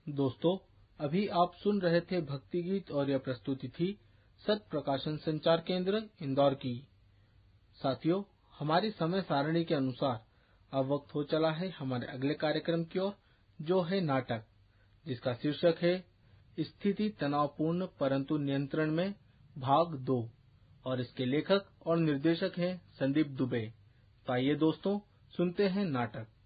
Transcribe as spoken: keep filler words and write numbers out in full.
दोस्तों, अभी आप सुन रहे थे भक्ति गीत और यह प्रस्तुति थी सत प्रकाशन संचार केंद्र इंदौर की। साथियों, हमारी समय सारणी के अनुसार अब वक्त हो चला है हमारे अगले कार्यक्रम की ओर, जो है नाटक, जिसका शीर्षक है स्थिति तनावपूर्ण परंतु नियंत्रण में भाग दो, और इसके लेखक और निर्देशक हैं संदीप दुबे। तो आइए दोस्तों, सुनते हैं नाटक।